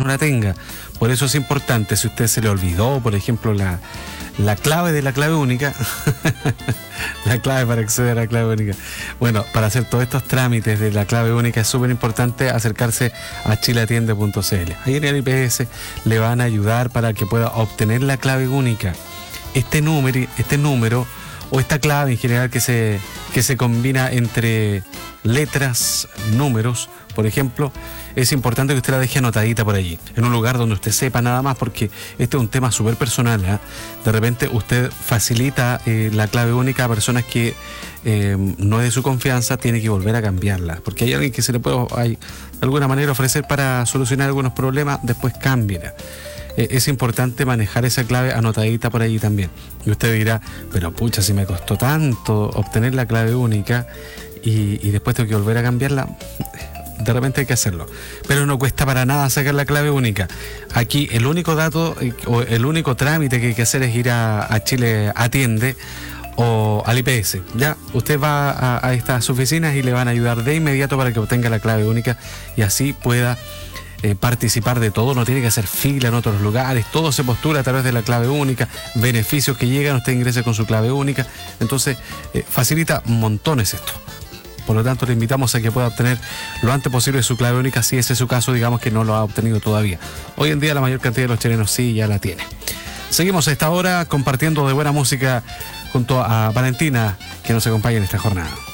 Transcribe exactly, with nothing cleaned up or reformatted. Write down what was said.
no la tenga. Por eso es importante, si usted se le olvidó, por ejemplo, la, la clave de la clave única, la clave para acceder a la clave única. Bueno, para hacer todos estos trámites de la clave única es súper importante acercarse a chile atiende punto c l. Ahí en el I P S le van a ayudar para que pueda obtener la clave única. Este número, este número o esta clave en general que se, que se combina entre letras, números, por ejemplo, es importante que usted la deje anotadita por allí, en un lugar donde usted sepa nada más, porque este es un tema súper personal, ¿eh? De repente usted facilita eh, la clave única a personas que eh, no es de su confianza, tiene que volver a cambiarla, porque hay alguien que se le puede hay, de alguna manera ofrecer para solucionar algunos problemas, después cámbiela. Eh, es importante manejar esa clave anotadita por allí también. Y usted dirá, pero pucha, si me costó tanto obtener la clave única y, y después tengo que volver a cambiarla. De repente hay que hacerlo, pero no cuesta para nada sacar la clave única. Aquí el único dato o el único trámite que hay que hacer es ir a, a Chile Atiende o al I P S. Ya, usted va a, a estas oficinas y le van a ayudar de inmediato para que obtenga la clave única y así pueda eh, participar de todo. No tiene que hacer fila en otros lugares, todo se postula a través de la clave única, beneficios que llegan, usted ingresa con su clave única, entonces eh, facilita montones esto. Por lo tanto, le invitamos a que pueda obtener lo antes posible su clave única, si ese es su caso, digamos que no lo ha obtenido todavía. Hoy en día la mayor cantidad de los chilenos sí ya la tiene. Seguimos a esta hora compartiendo de buena música junto a Valentina, que nos acompaña en esta jornada.